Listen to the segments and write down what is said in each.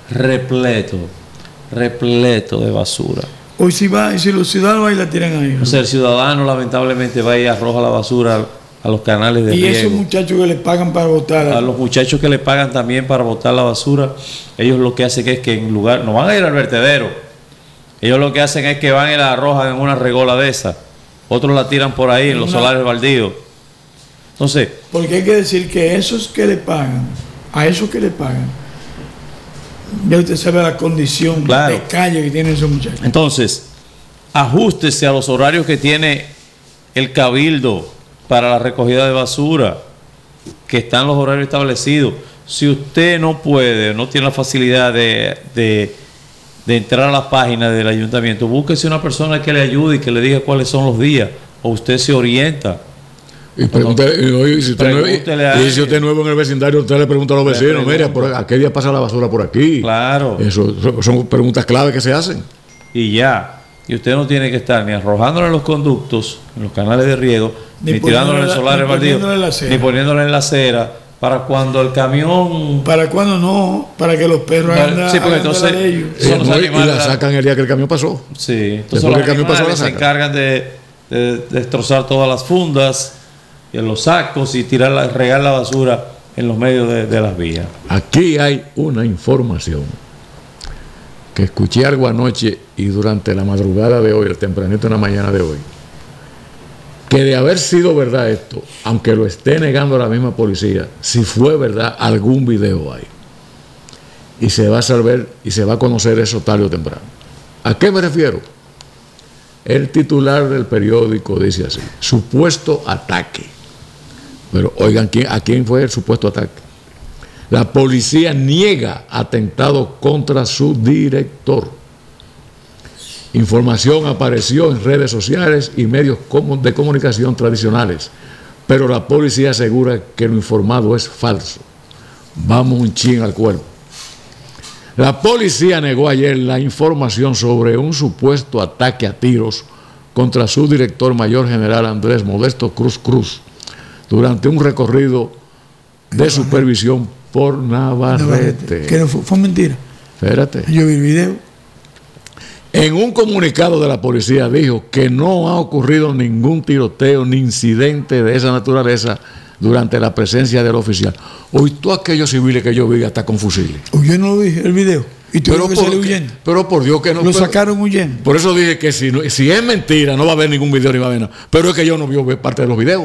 repleto de basura. Hoy si los ciudadanos van y la tiran ahí. O sea, el ciudadano lamentablemente va y arroja la basura a los canales de riego. Y esos muchachos que les pagan para botar. A los muchachos que le pagan también para botar la basura, ellos lo que hacen es que en lugar, no van a ir al vertedero, ellos lo que hacen es que van y la arrojan en una regola de esa. Otros la tiran por ahí en los solares baldíos. Entonces, porque hay que decir que esos que le pagan, a esos que le pagan, ya usted sabe la condición de calle que tienen esos muchachos. Entonces, ajústese a los horarios que tiene el cabildo para la recogida de basura, que están los horarios establecidos. Si usted no puede, no tiene la facilidad de entrar a la página del ayuntamiento, búsquese una persona que le ayude y que le diga cuáles son los días, o usted se orienta. Y pregúntele, si usted es nuevo en el vecindario, usted le pregunta a los vecinos, mira, ¿a qué día pasa la basura por aquí? Claro. Eso son preguntas clave que se hacen. Y ya. Y usted no tiene que estar ni arrojándole en los conductos, en los canales de riego, ni tirándole en el solar baldío, ni poniéndole en la acera, para cuando el camión... Para cuando no, para que los perros hagan sí, porque entonces y la sacan el día que el camión pasó. Sí, entonces los animales se encargan de destrozar todas las fundas y en los sacos y regar la basura en los medios de las vías. Aquí hay una información que escuché algo anoche y durante la madrugada de hoy, el tempranito en la mañana de hoy, que de haber sido verdad esto, aunque lo esté negando la misma policía, si fue verdad, algún video hay. Y se va a saber y se va a conocer eso tarde o temprano. ¿A qué me refiero? El titular del periódico dice así: supuesto ataque. Pero oigan, ¿a quién fue el supuesto ataque? La policía niega atentado contra su director. Información apareció en redes sociales y medios de comunicación tradicionales, pero la policía asegura que lo informado es falso. Vamos un chin al cuerpo. La policía negó ayer la información sobre un supuesto ataque a tiros contra su director mayor general Andrés Modesto Cruz durante un recorrido de supervisión por Navarrete. Que no fue mentira. Espérate. Yo vi el video. En un comunicado de la policía dijo que no ha ocurrido ningún tiroteo ni incidente de esa naturaleza durante la presencia del oficial. Hoy todos aquellos civiles que yo vi hasta con fusiles. Yo no lo vi, el video. Y tuvo que salir huyendo. Pero por Dios que no. Lo sacaron huyendo. Por eso dije que si es mentira, no va a haber ningún video ni va a haber nada. Pero es que yo no vio parte de los videos.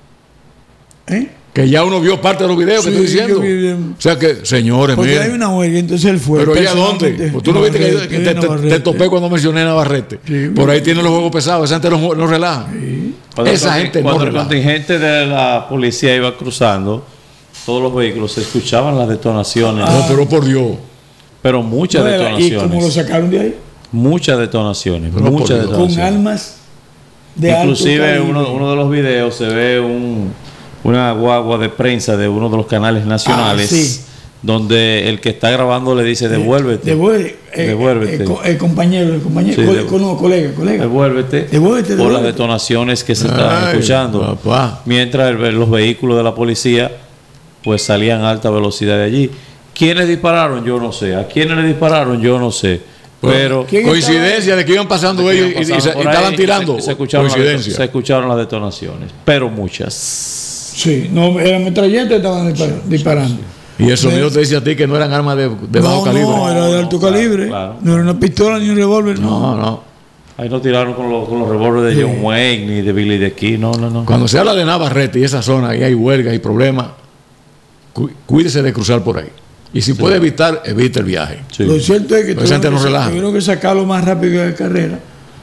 Que ya uno vio parte de los videos que estoy diciendo. O sea que, señores, porque hay una huelga, entonces él fue. Pero ¿y a dónde? Pues tú no viste que te topé cuando mencioné Navarrete. Sí, por ahí tienen los juegos pesados, esa gente no relaja. Sí. Esa gente no relaja. Cuando el contingente de la policía iba cruzando, todos los vehículos se escuchaban las detonaciones. No, pero por Dios. Pero muchas detonaciones. ¿Y cómo lo sacaron de ahí? Muchas detonaciones. Muchas detonaciones. Con armas de inclusive alto calibre. Uno de los videos se ve una guagua de prensa de uno de los canales nacionales, sí, donde el que está grabando le dice devuélvete. Devuélvete. El compañero, sí, colega. Devuélvete por las detonaciones que se estaban escuchando. Papá. Mientras los vehículos de la policía pues salían a alta velocidad de allí. ¿Quiénes dispararon? Yo no sé. ¿A quiénes le dispararon? Yo no sé. Pero coincidencia de que iban pasando ellos y estaban tirando. Se escucharon las detonaciones, pero muchas. Sí, no, eran metralletas que estaban disparando. Y el sonido te dice a ti que no eran armas de bajo calibre. No, era de alto calibre. Claro. No era una pistola ni un revólver. No. Ahí no tiraron con los revólveres de John Wayne ni de Billy the Kid. No. Cuando se habla de Navarrete y esa zona y hay huelgas y problemas, cuídese de cruzar por ahí. Y si puede evitar, evite el viaje. Sí. Lo cierto es que tuvieron que sacarlo más rápido de carrera.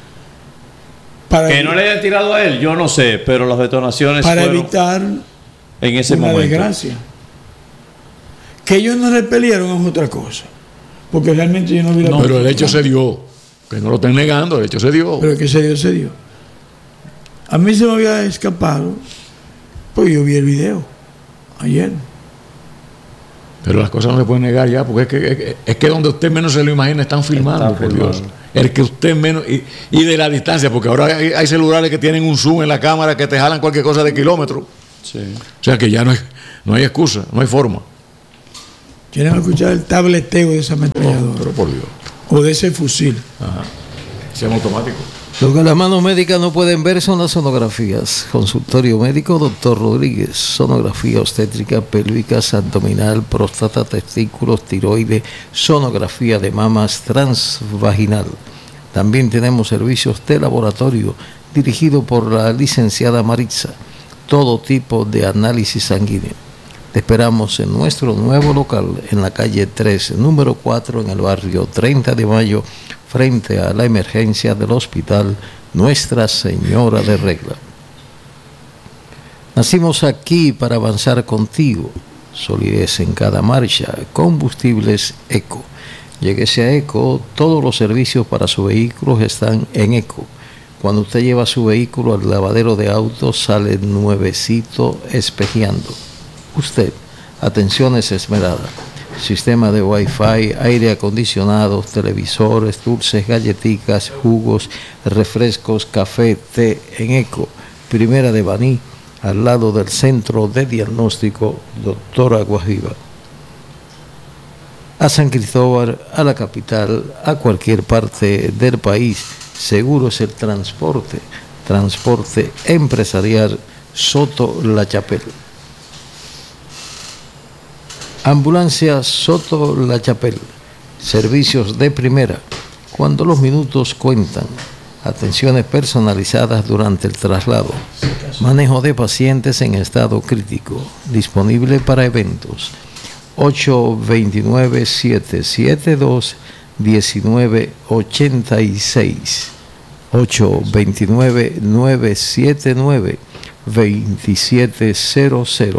Que no le hayan tirado a él, yo no sé, pero las detonaciones para evitar en ese momento. Desgracia. Que ellos no repelieron es otra cosa, porque realmente yo no vi la pero el hecho se dio, que no lo estén negando, el hecho se dio. Pero que se dio. A mí se me había escapado, pues yo vi el video ayer. Pero las cosas no se pueden negar ya, porque es que donde usted menos se lo imagina están filmando, por Dios. El que usted menos, y de la distancia, porque ahora hay celulares que tienen un zoom en la cámara que te jalan cualquier cosa de kilómetros. Sí. O sea que ya no hay excusa, no hay forma. quieren escuchar el tableteo de esa ametralladora. Pero por Dios. O de ese fusil. Ajá. Semiautomático. Lo que las manos médicas no pueden ver son las sonografías. Consultorio médico, doctor Rodríguez. Sonografía obstétrica, pélvica, abdominal, próstata, testículos, tiroides, sonografía de mamas, transvaginal. También tenemos servicios de laboratorio dirigido por la licenciada Maritza. Todo tipo de análisis sanguíneo. Te esperamos en nuestro nuevo local en la calle 3, número 4, en el barrio 30 de Mayo, frente a la emergencia del hospital Nuestra Señora de Regla. Nacimos aquí para avanzar contigo. Solidez en cada marcha. Combustibles Eco. Lléguese a Eco. Todos los servicios para su vehículo están en Eco. Cuando usted lleva su vehículo al lavadero de autos, sale nuevecito espejeando. Usted, atenciones esmeradas. Sistema de Wi-Fi, aire acondicionado, televisores, dulces, galletitas, jugos, refrescos, café, té en Eco. Primera de Baní, al lado del Centro de Diagnóstico Doctora Guajiba. A San Cristóbal, a la capital, a cualquier parte del país, seguro es el transporte. Transporte empresarial Soto La Chapelle. Ambulancia Soto La Chapelle. Servicios de primera, cuando los minutos cuentan. Atenciones personalizadas durante el traslado. Manejo de pacientes en estado crítico. Disponible para eventos. 829-772-1986. 829-979-2700.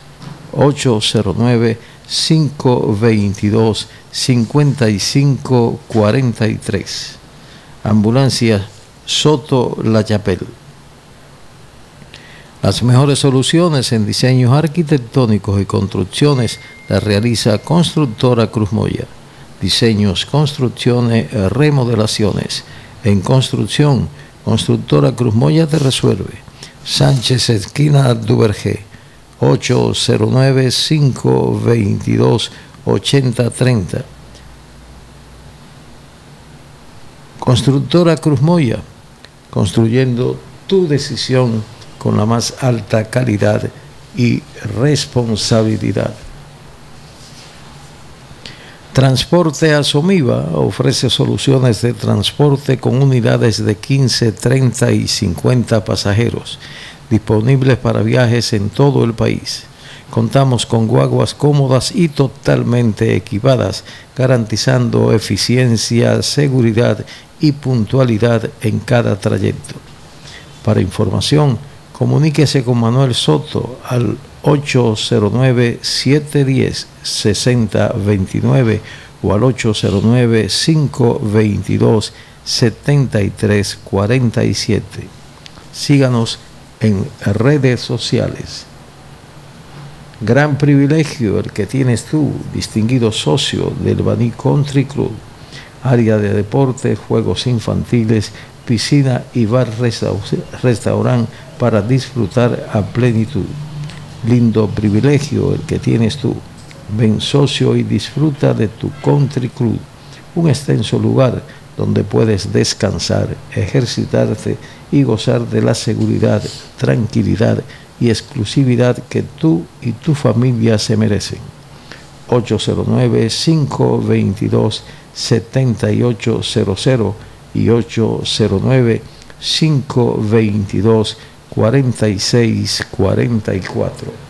809-522-5543. Ambulancia Soto La Chapelle. Las mejores soluciones en diseños arquitectónicos y construcciones las realiza Constructora Cruz Moya. Diseños, construcciones, remodelaciones. En construcción, Constructora Cruz Moya te resuelve. Sánchez esquina Duvergé. 809-522-8030. Constructora Cruz Moya, construyendo tu decisión con la más alta calidad y responsabilidad. Transporte Asomiva ofrece soluciones de transporte con unidades de 15, 30 y 50 pasajeros, disponibles para viajes en todo el país. Contamos con guaguas cómodas y totalmente equipadas, garantizando eficiencia, seguridad y puntualidad en cada trayecto. Para información, comuníquese con Manuel Soto al 809-710-6029 o al 809-522-7347. Síganos en redes sociales. Gran privilegio el que tienes tú, distinguido socio del Baní Country Club. Área de deporte, juegos infantiles, piscina y bar-restaurante para disfrutar a plenitud. Lindo privilegio el que tienes tú. Ven socio y disfruta de tu Country Club, un extenso lugar donde puedes descansar, ejercitarte y gozar de la seguridad, tranquilidad y exclusividad que tú y tu familia se merecen. 809-522-7800 y 809-522-4644.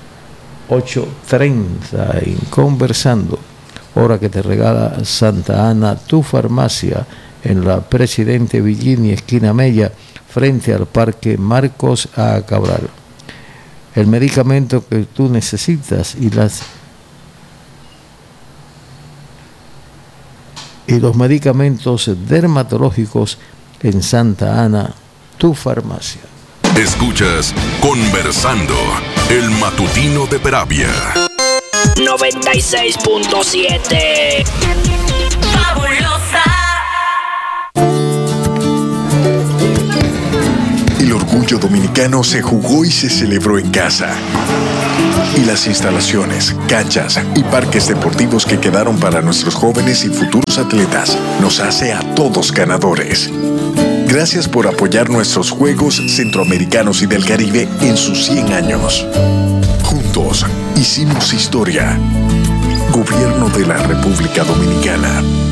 8:30 en Conversando, hora que te regala Santa Ana, tu farmacia, en la Presidente Villini, esquina Mella, frente al Parque Marcos A. Cabral. El medicamento que tú necesitas y los medicamentos dermatológicos en Santa Ana, tu farmacia. Escuchas Conversando, el matutino de Peravia. 96.7. Fabulosa. El orgullo dominicano Centroamericano se jugó y se celebró en casa. Y las instalaciones, canchas y parques deportivos que quedaron para nuestros jóvenes y futuros atletas nos hace a todos ganadores. Gracias por apoyar nuestros Juegos Centroamericanos y del Caribe en sus 100 años. Juntos hicimos historia. Gobierno de la República Dominicana.